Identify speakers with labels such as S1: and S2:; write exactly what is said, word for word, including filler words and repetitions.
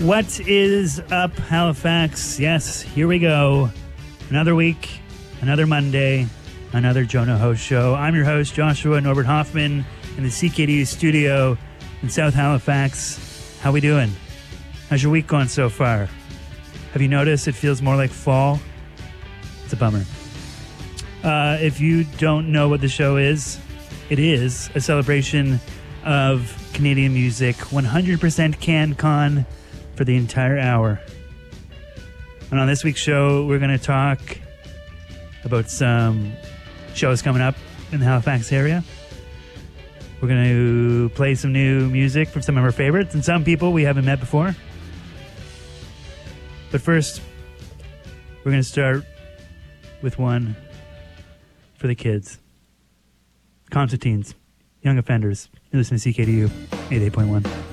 S1: What is up, Halifax? Yes, here we go. Another week, another Monday, another Jonah Host Show. I'm your host, Joshua Norbert Hoffman, in the C K D U studio in South Halifax. How we doing? How's your week going so far? Have you noticed it feels more like fall? It's a bummer. Uh, if you don't know what the show is, it is a celebration of Canadian music, one hundred percent CanCon for the entire hour. And on this week's show, we're going to talk about some shows coming up in the Halifax area. We're going to play some new music from some of our favorites and some people we haven't met before. But first, we're going to start with one for the kids. Constantines, young offenders. You listen to C K D U eighty-eight point one.